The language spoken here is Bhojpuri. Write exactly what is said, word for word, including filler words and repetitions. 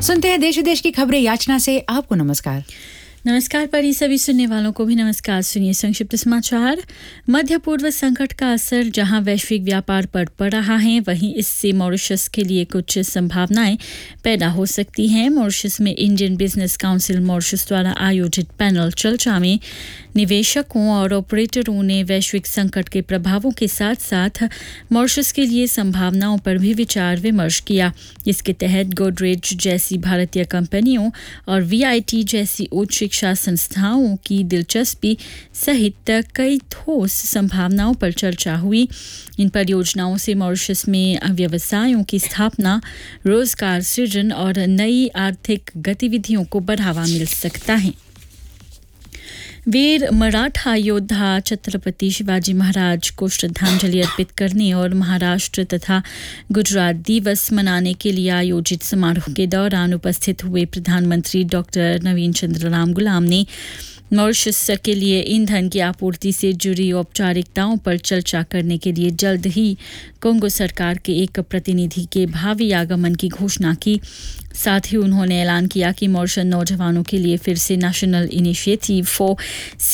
सुनते हैं देश विदेश की खबरें याचना से। आपको नमस्कार। नमस्कार परी, सभी सुनने वालों को भी नमस्कार। सुनिए संक्षिप्त समाचार। मध्य पूर्व संकट का असर जहां वैश्विक व्यापार पर पड़ रहा है, वहीं इससे मॉरिशस के लिए कुछ संभावनाएं पैदा हो सकती हैं। मॉरिशस में इंडियन बिजनेस काउंसिल मॉरिशस द्वारा आयोजित पैनल चर्चा में निवेशकों और ऑपरेटरों ने वैश्विक संकट के प्रभावों के साथ साथ मॉरिशस के लिए संभावनाओं पर भी विचार विमर्श किया। इसके तहत गोदरेज जैसी भारतीय कंपनियों और वीआईटी जैसी उच्च शिक्षा संस्थाओं की दिलचस्पी सहित कई ठोस संभावनाओं पर चर्चा हुई। इन परियोजनाओं से मॉरिशस में व्यवसायों की स्थापना, रोजगार सृजन और नई आर्थिक गतिविधियों को बढ़ावा मिल सकता है। वीर मराठा योद्धा छत्रपति शिवाजी महाराज को श्रद्धांजलि अर्पित करने और महाराष्ट्र तथा गुजरात दिवस मनाने के लिए आयोजित समारोह के दौरान उपस्थित हुए प्रधानमंत्री डॉक्टर नवीन चंद्र राम गुलाम ने मॉरिशस के लिए ईंधन की आपूर्ति से जुड़ी औपचारिकताओं पर चर्चा करने के लिए जल्द ही कोंगो सरकार के एक प्रतिनिधि के भावी आगमन की घोषणा की। साथ ही उन्होंने ऐलान किया कि मॉरिशस नौजवानों के लिए फिर से नेशनल इनिशिएटिव फॉर